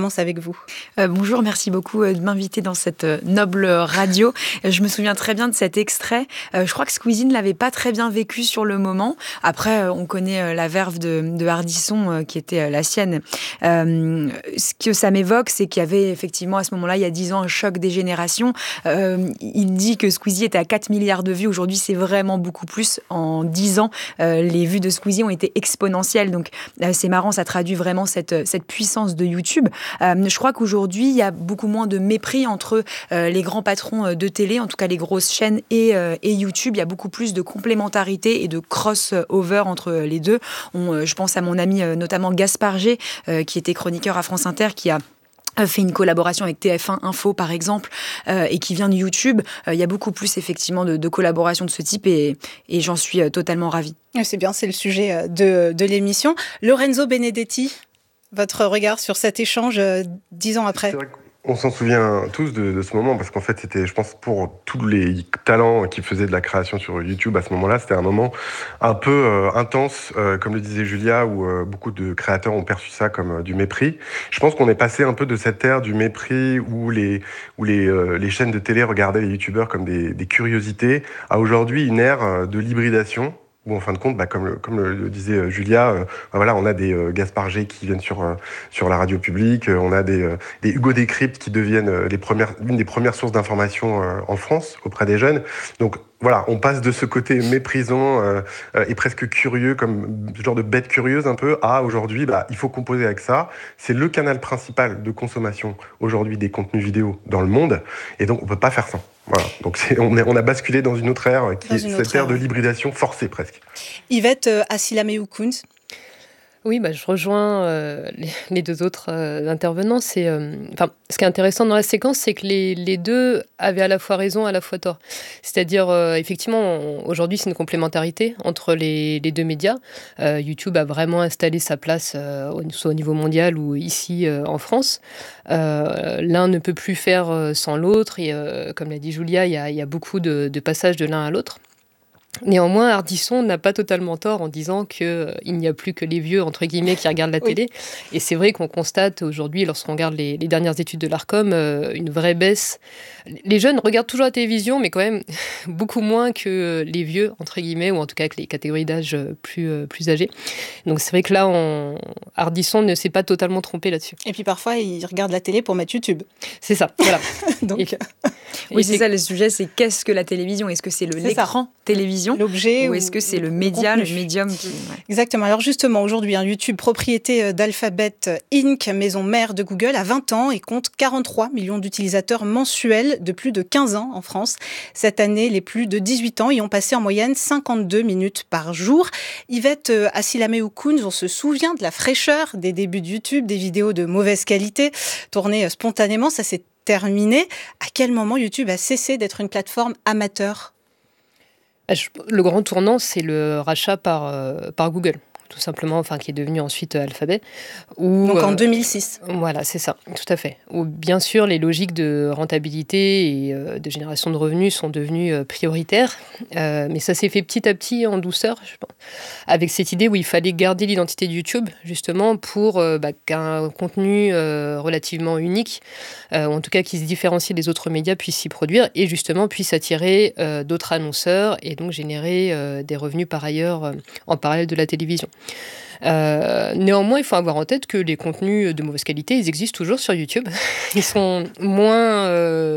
commence avec vous. Bonjour, merci beaucoup de m'inviter dans cette noble radio. Je me souviens très bien de cet extrait. Je crois que Squeezie ne l'avait pas très bien vécu sur le moment. Après, on connaît la verve de Ardisson qui était la sienne. Ce que ça m'évoque, c'est qu'il y avait effectivement à ce moment-là, il y a 10 ans, un choc des générations. Il dit que Squeezie était à 4 milliards de vues. Aujourd'hui, c'est vraiment beaucoup plus. En 10 ans, les vues de Squeezie ont été exponentielles. Donc, c'est marrant, ça traduit vraiment cette puissance de YouTube. Je crois qu'aujourd'hui, il y a beaucoup moins de mépris entre les grands patrons de télé, en tout cas les grosses chaînes, et YouTube. Il y a beaucoup plus de complémentarité et de cross-over entre les deux. Je pense à mon ami notamment Gaspard G, qui était chroniqueur à France Inter, qui a fait une collaboration avec TF1 Info, par exemple, et qui vient de YouTube. Il y a beaucoup plus, effectivement, de collaborations de ce type et j'en suis totalement ravie. C'est bien, c'est le sujet de l'émission. Lorenzo Benedetti, votre regard sur cet échange 10 ans après? C'est vrai qu'on s'en souvient tous de ce moment, parce qu'en fait, c'était, je pense, pour tous les talents qui faisaient de la création sur YouTube à ce moment-là, c'était un moment un peu intense, comme le disait Julia, où beaucoup de créateurs ont perçu ça comme du mépris. Je pense qu'on est passé un peu de cette ère du mépris où les chaînes de télé regardaient les YouTubeurs comme des curiosités, à aujourd'hui une ère de l'hybridation, où en fin de compte, comme le disait Julia, voilà, on a des Gaspard G qui viennent sur la radio publique, on a des Hugo Décrypte qui deviennent l'une des premières sources d'information en France auprès des jeunes. Donc voilà, on passe de ce côté méprisant et presque curieux, comme ce genre de bête curieuse un peu, à aujourd'hui, il faut composer avec ça. C'est le canal principal de consommation aujourd'hui des contenus vidéo dans le monde, et donc on peut pas faire ça. Voilà, donc on a basculé dans une autre ère qui est cette ère de l'hybridation forcée presque. Yvette Asilameou-Kounz. Oui, je rejoins les deux autres intervenants. Ce qui est intéressant dans la séquence, c'est que les deux avaient à la fois raison, à la fois tort. C'est-à-dire, effectivement, aujourd'hui, c'est une complémentarité entre les deux médias. YouTube a vraiment installé sa place, soit au niveau mondial ou ici en France. L'un ne peut plus faire sans l'autre. Et comme l'a dit Julia, il y a beaucoup de passages de l'un à l'autre. Néanmoins, Ardisson n'a pas totalement tort en disant qu'il n'y a plus que les vieux, entre guillemets, qui regardent la télé. Et c'est vrai qu'on constate aujourd'hui, lorsqu'on regarde les dernières études de l'Arcom, une vraie baisse. Les jeunes regardent toujours la télévision, mais quand même beaucoup moins que les vieux, entre guillemets, ou en tout cas que les catégories d'âge plus âgées. Donc c'est vrai que là, Ardisson ne s'est pas totalement trompé là-dessus. Et puis parfois, il regarde la télé pour mettre YouTube. C'est ça, voilà. Donc... Oui, c'est ça le sujet, c'est qu'est-ce que la télévision? Est-ce que c'est l'écran télévision, l'objet, ou est-ce que c'est le média, le médium qui... Exactement. Alors justement, aujourd'hui, YouTube, propriété d'Alphabet Inc., maison mère de Google, a 20 ans et compte 43 millions d'utilisateurs mensuels de plus de 15 ans en France. Cette année, les plus de 18 ans y ont passé en moyenne 52 minutes par jour. Yvette Asilameou-Kounz, on se souvient de la fraîcheur des débuts de YouTube, des vidéos de mauvaise qualité, tournées spontanément, ça s'est terminé. À quel moment YouTube a cessé d'être une plateforme amateur ? Le grand tournant, c'est le rachat par Google, tout simplement, qui est devenu ensuite Alphabet. Donc en 2006. Voilà, c'est ça, tout à fait. Où bien sûr, les logiques de rentabilité et de génération de revenus sont devenues prioritaires, mais ça s'est fait petit à petit en douceur, je pense, avec cette idée où il fallait garder l'identité de YouTube, justement, pour qu'un contenu relativement unique, ou en tout cas qui se différencie des autres médias, puisse s'y produire et justement puisse attirer d'autres annonceurs et donc générer des revenus par ailleurs en parallèle de la télévision. Néanmoins, il faut avoir en tête que les contenus de mauvaise qualité, ils existent toujours sur YouTube. Ils sont moins,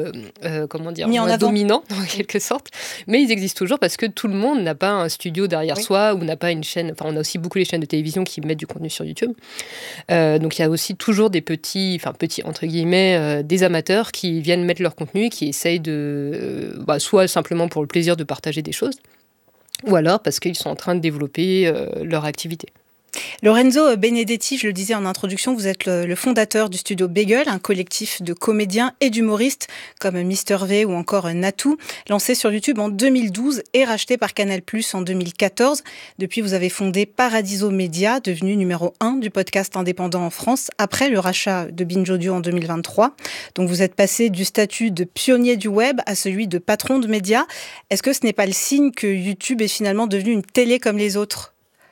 moins dominants, en quelque sorte. Mais ils existent toujours parce que tout le monde n'a pas un studio derrière soi ou n'a pas une chaîne. On a aussi beaucoup les chaînes de télévision qui mettent du contenu sur YouTube. Donc, il y a aussi toujours des petits, entre guillemets, des amateurs qui viennent mettre leur contenu, qui essayent soit simplement pour le plaisir de partager des choses, ou alors parce qu'ils sont en train de développer leur activité. Lorenzo Benedetti, je le disais en introduction, vous êtes le fondateur du studio Bagel, un collectif de comédiens et d'humoristes comme Mister V ou encore Natou, lancé sur YouTube en 2012 et racheté par Canal+ en 2014. Depuis, vous avez fondé Paradiso Media, devenu numéro 1 du podcast indépendant en France, après le rachat de Binge Audio en 2023. Donc vous êtes passé du statut de pionnier du web à celui de patron de médias. Est-ce que ce n'est pas le signe que YouTube est finalement devenu une télé comme les autres ?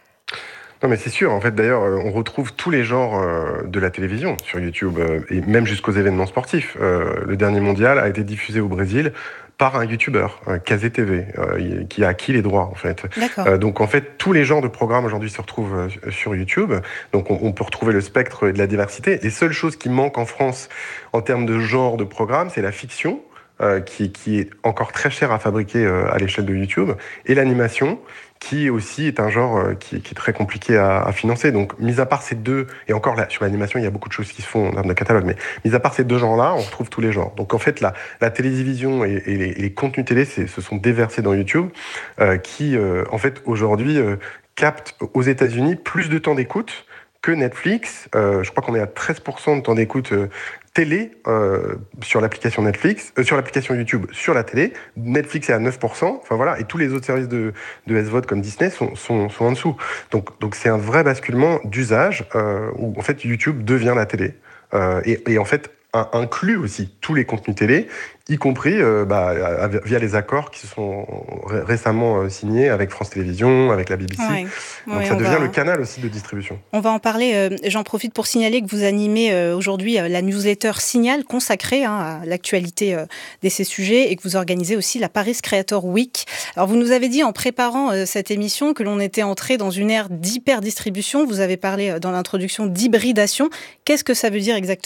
Non, mais c'est sûr. En fait, d'ailleurs, on retrouve tous les genres de la télévision sur YouTube, et même jusqu'aux événements sportifs. Le dernier mondial a été diffusé au Brésil par un YouTuber, Kazé TV, qui a acquis les droits, en fait. D'accord. Donc, en fait, tous les genres de programmes aujourd'hui se retrouvent sur YouTube. Donc, on peut retrouver le spectre de la diversité. Les seules choses qui manquent en France en termes de genre de programme, c'est la fiction. Qui est encore très cher à fabriquer à l'échelle de YouTube, et l'animation, qui aussi est un genre qui est très compliqué à financer. Donc, mis à part ces deux, et encore là, sur l'animation, il y a beaucoup de choses qui se font en termes de catalogue, mais mis à part ces deux genres-là, on retrouve tous les genres. Donc, en fait, la télévision et les contenus télé se sont déversés dans YouTube, qui, en fait, aujourd'hui, captent aux États-Unis plus de temps d'écoute que Netflix. Je crois qu'on est à 13% de temps d'écoute télé sur l'application Netflix, sur l'application YouTube, sur la télé. Netflix est à 9%, enfin voilà, et tous les autres services de SVOD comme Disney sont en dessous. Donc c'est un vrai basculement d'usage où en fait YouTube devient la télé. Et en fait inclut aussi tous les contenus télé, y compris via les accords qui se sont récemment signés avec France Télévisions, avec la BBC. Ouais. Donc Ouais, ça devient le canal aussi de distribution. On va en parler. J'en profite pour signaler que vous animez aujourd'hui la newsletter Signal consacrée à l'actualité de ces sujets, et que vous organisez aussi la Paris Creator Week. Alors vous nous avez dit en préparant cette émission que l'on était entré dans une ère d'hyper-distribution. Vous avez parlé dans l'introduction d'hybridation. Qu'est-ce que ça veut dire exactement ?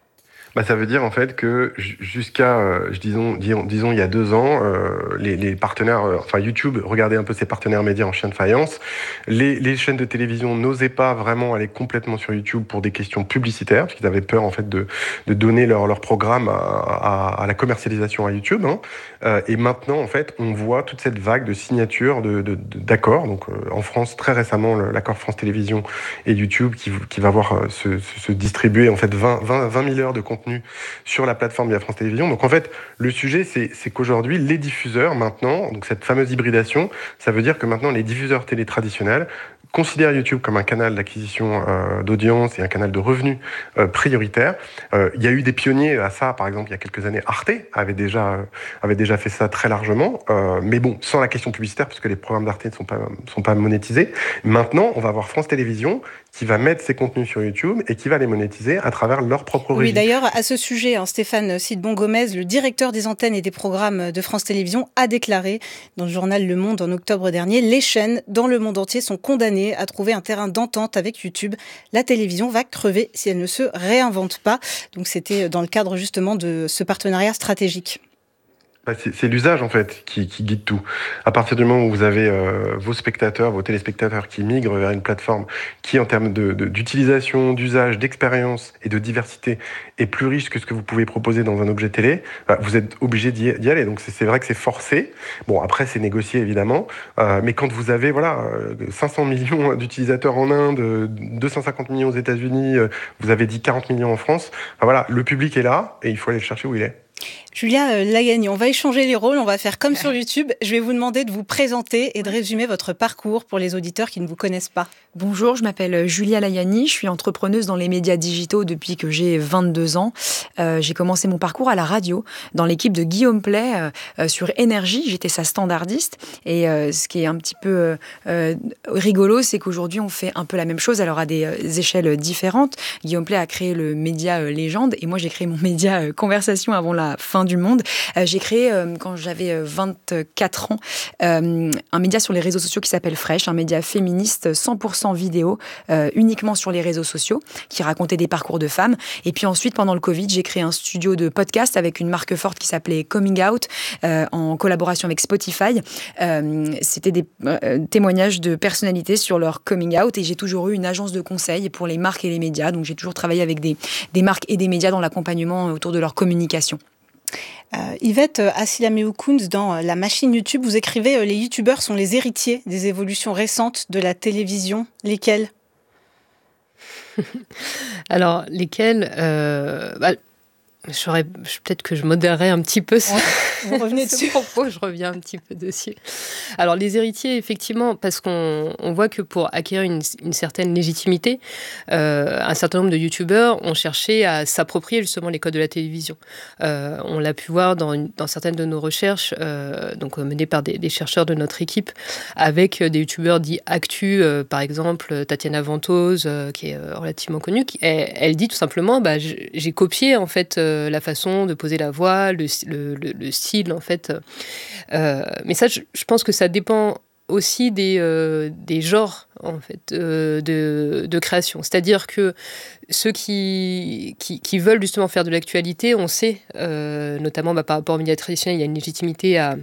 Ça veut dire en fait que jusqu'à, disons, il y a 2 ans, les partenaires, enfin YouTube regardait un peu ses partenaires médias en chien de faïence. Les chaînes de télévision n'osaient pas vraiment aller complètement sur YouTube pour des questions publicitaires, parce qu'ils avaient peur en fait de donner leur programme à la commercialisation à YouTube. Et maintenant, en fait, on voit toute cette vague de signatures d'accords. Donc en France, très récemment, l'accord France Télévisions et YouTube qui va voir se distribuer en fait 20 000 heures de contenu sur la plateforme via France Télévisions. Donc en fait, le sujet, c'est qu'aujourd'hui, les diffuseurs, maintenant, donc cette fameuse hybridation, ça veut dire que maintenant, les diffuseurs télé traditionnels considèrent YouTube comme un canal d'acquisition d'audience et un canal de revenus prioritaire. Il y a eu des pionniers à ça, par exemple, il y a quelques années, Arte avait déjà fait ça très largement, mais bon, sans la question publicitaire, parce que les programmes d'Arte ne sont pas monétisés. Maintenant, on va avoir France Télévisions qui va mettre ses contenus sur YouTube et qui va les monétiser à travers leur propre régie. Oui, d'ailleurs, à ce sujet, Stéphane Sidbon-Gomez, le directeur des antennes et des programmes de France Télévisions, a déclaré dans le journal Le Monde en octobre dernier: les chaînes dans le monde entier sont condamnées à trouver un terrain d'entente avec YouTube. La télévision va crever si elle ne se réinvente pas. Donc c'était dans le cadre justement de ce partenariat stratégique. C'est l'usage en fait qui guide tout. À partir du moment où vous avez vos spectateurs, vos téléspectateurs qui migrent vers une plateforme qui, en termes d'utilisation, d'usage, d'expérience et de diversité, est plus riche que ce que vous pouvez proposer dans un objet télé, vous êtes obligé d'y aller. Donc c'est vrai que c'est forcé. Bon, après c'est négocié évidemment, mais quand vous avez 500 millions d'utilisateurs en Inde, 250 millions aux États-Unis, vous avez dit 40 millions en France, le public est là et il faut aller le chercher où il est. Julia Lagani, on va échanger les rôles, on va faire comme sur YouTube. Je vais vous demander de vous présenter et de résumer votre parcours pour les auditeurs qui ne vous connaissent pas. Bonjour, je m'appelle Julia Lagani, je suis entrepreneuse dans les médias digitaux depuis que j'ai 22 ans. J'ai commencé mon parcours à la radio, dans l'équipe de Guillaume Play sur Énergie. J'étais sa standardiste. Et ce qui est un petit peu rigolo, c'est qu'aujourd'hui, on fait un peu la même chose, alors à des échelles différentes. Guillaume Play a créé le média Légende, et moi, j'ai créé mon média Conversation avant la fin du monde. J'ai créé, quand j'avais 24 ans, un média sur les réseaux sociaux qui s'appelle Fresh, un média féministe 100% vidéo, uniquement sur les réseaux sociaux, qui racontait des parcours de femmes. Et puis ensuite, pendant le Covid, j'ai créé un studio de podcast avec une marque forte qui s'appelait Coming Out, en collaboration avec Spotify. C'était des témoignages de personnalités sur leur coming out, et j'ai toujours eu une agence de conseil pour les marques et les médias. Donc j'ai toujours travaillé avec des marques et des médias dans l'accompagnement autour de leur communication. Yvette Asilameou-Kounz, dans La Machine YouTube, vous écrivez les youtubeurs sont les héritiers des évolutions récentes de la télévision. Lesquels ? Alors, lesquels Peut-être que je modérerai un petit peu vous revenez dessus. propos, je reviens un petit peu dessus. Alors, les héritiers, effectivement, parce qu'on voit que pour acquérir une certaine légitimité, un certain nombre de youtubeurs ont cherché à s'approprier justement les codes de la télévision. On l'a pu voir dans certaines de nos recherches, menées par des chercheurs de notre équipe, avec des youtubeurs dits actu, par exemple Tatiana Ventose, qui est relativement connue. Elle dit tout simplement, j'ai copié en fait la façon de poser la voix, le style en fait. Mais ça, je pense que ça dépend aussi des genres en fait de création. C'est-à-dire que ceux qui veulent justement faire de l'actualité, on sait, notamment par rapport aux médias traditionnels, il y a une légitimité à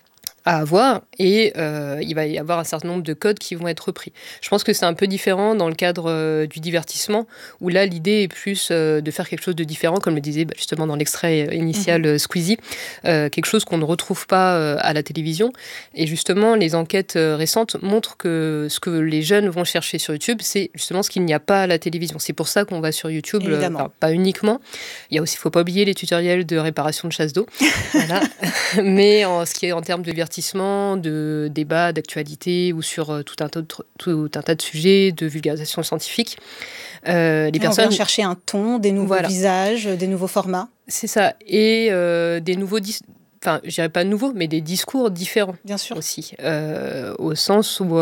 avoir, et il va y avoir un certain nombre de codes qui vont être repris. Je pense que c'est un peu différent dans le cadre du divertissement, où là, l'idée est plus de faire quelque chose de différent, comme le disait justement dans l'extrait initial Squeezie, quelque chose qu'on ne retrouve pas à la télévision. Et justement, les enquêtes récentes montrent que ce que les jeunes vont chercher sur YouTube, c'est justement ce qu'il n'y a pas à la télévision. C'est pour ça qu'on va sur YouTube, pas uniquement. Il y a aussi, il ne faut pas oublier les tutoriels de réparation de chasse d'eau. Voilà. Mais ce qui est en termes de divertissement, de débats, d'actualité, ou sur tout un tas de sujets, de vulgarisation scientifique. On vient chercher un ton, des nouveaux visages, des nouveaux formats. C'est ça. Et des nouveaux... je dirais pas nouveaux, mais des discours différents. Bien sûr. Aussi. Au sens où...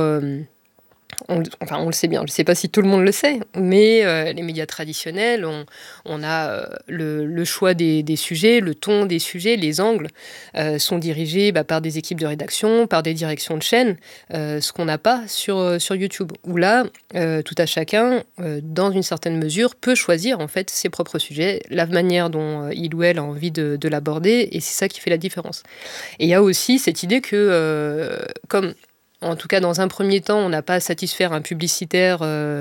on le sait bien, je ne sais pas si tout le monde le sait, mais les médias traditionnels, on a le choix des sujets, le ton des sujets, les angles sont dirigés par des équipes de rédaction, par des directions de chaîne, ce qu'on n'a pas sur YouTube, où là, tout à chacun, dans une certaine mesure, peut choisir en fait ses propres sujets, la manière dont il ou elle a envie de l'aborder, et c'est ça qui fait la différence. Et il y a aussi cette idée que, comme... En tout cas, dans un premier temps, on n'a pas à satisfaire un publicitaire,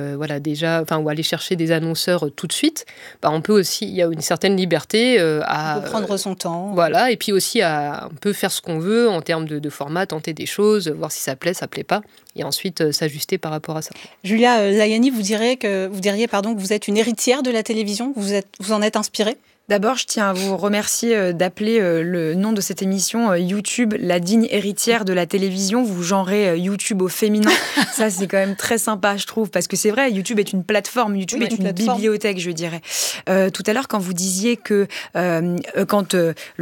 ou aller chercher des annonceurs tout de suite. On peut aussi, il y a une certaine liberté à... On peut prendre son temps. Voilà, et puis aussi on peut faire ce qu'on veut en termes de format, tenter des choses, voir si ça plaît pas, et ensuite s'ajuster par rapport à ça. Julia Layani, vous diriez que vous êtes une héritière de la télévision, vous en êtes inspirée ? D'abord, je tiens à vous remercier d'appeler le nom de cette émission YouTube, la digne héritière de la télévision. Vous genrez YouTube au féminin. Ça, c'est quand même très sympa, je trouve, parce que c'est vrai, YouTube est une plateforme, YouTube est une bibliothèque, je dirais. Tout à l'heure, quand vous disiez que quand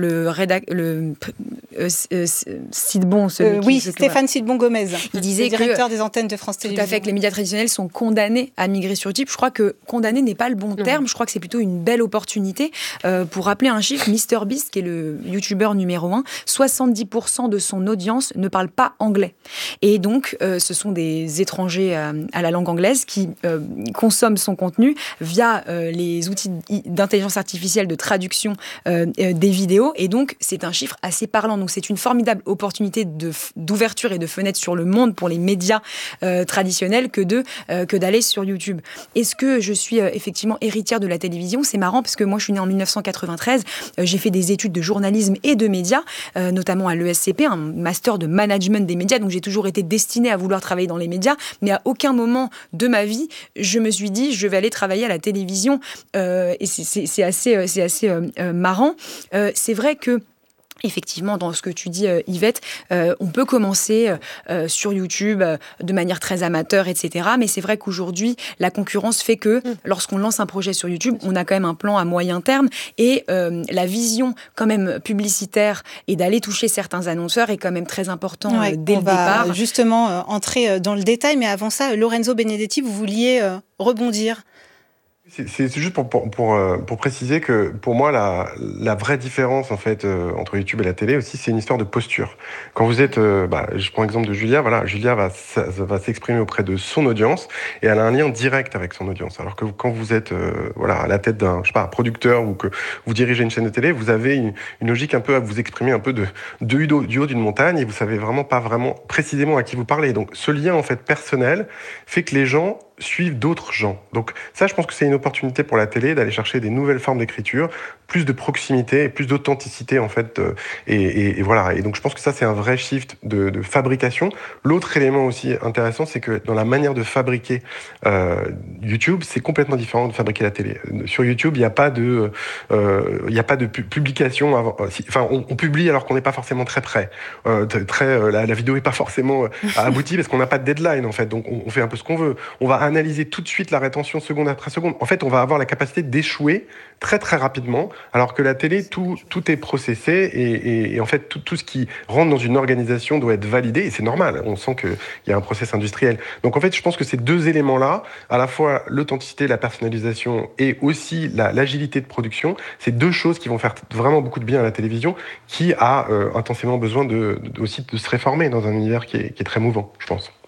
Sidbon... Stéphane Sidbon-Gomez, il disait le directeur des antennes de France Télévisions. Tout à fait, que les médias traditionnels sont condamnés à migrer sur YouTube. Je crois que condamner n'est pas le bon terme. Je crois que c'est plutôt une belle opportunité. Pour rappeler un chiffre, MrBeast, qui est le youtubeur numéro 1, 70% de son audience ne parle pas anglais. Et donc, ce sont des étrangers à la langue anglaise qui consomment son contenu via les outils d'intelligence artificielle de traduction des vidéos. Et donc, c'est un chiffre assez parlant. Donc, c'est une formidable opportunité d'ouverture et de fenêtre sur le monde pour les médias traditionnels que d'aller sur YouTube. Est-ce que je suis effectivement héritière de la télévision ? C'est marrant parce que moi, je suis née en 1993. J'ai fait des études de journalisme et de médias, notamment à l'ESCP, un master de management des médias. Donc, j'ai toujours été destinée à vouloir travailler dans les médias. Mais à aucun moment de ma vie, je me suis dit, je vais aller travailler à la télévision. Et c'est assez marrant. C'est vrai que effectivement, dans ce que tu dis, Yvette, on peut commencer sur YouTube de manière très amateur, etc. Mais c'est vrai qu'aujourd'hui, la concurrence fait que lorsqu'on lance un projet sur YouTube, on a quand même un plan à moyen terme et la vision quand même publicitaire et d'aller toucher certains annonceurs est quand même très important dès le départ. On va justement entrer dans le détail, mais avant ça, Lorenzo Benedetti, vous vouliez rebondir. C'est juste pour préciser que pour moi la vraie différence en fait entre YouTube et la télé aussi, c'est une histoire de posture. Quand vous êtes, je prends l'exemple de Julia, voilà, Julia va s'exprimer auprès de son audience et elle a un lien direct avec son audience. Alors que quand vous êtes à la tête d'un producteur ou que vous dirigez une chaîne de télé, vous avez une logique un peu à vous exprimer un peu du haut d'une montagne et vous savez vraiment pas vraiment précisément à qui vous parlez. Donc ce lien en fait personnel fait que les gens suivent d'autres gens. Donc ça, je pense que c'est une opportunité pour la télé d'aller chercher des nouvelles formes d'écriture, plus de proximité, plus d'authenticité en fait. Et voilà. Et donc je pense que ça, c'est un vrai shift de fabrication. L'autre élément aussi intéressant, c'est que dans la manière de fabriquer YouTube, c'est complètement différent de fabriquer la télé. Sur YouTube, il n'y a pas de publication avant. Enfin, on publie alors qu'on n'est pas forcément très près. La vidéo n'est pas forcément aboutie parce qu'on n'a pas de deadline en fait. Donc on fait un peu ce qu'on veut. On va analyser tout de suite la rétention seconde après seconde. En fait, on va avoir la capacité d'échouer très très rapidement, alors que la télé, tout est processé et en fait tout ce qui rentre dans une organisation doit être validé et c'est normal. On sent qu'il y a un process industriel. Donc en fait, je pense que ces deux éléments-là, à la fois l'authenticité, la personnalisation et aussi l'agilité de production, c'est deux choses qui vont faire vraiment beaucoup de bien à la télévision, qui a intensément besoin aussi de se réformer dans un univers qui est très mouvant, je pense.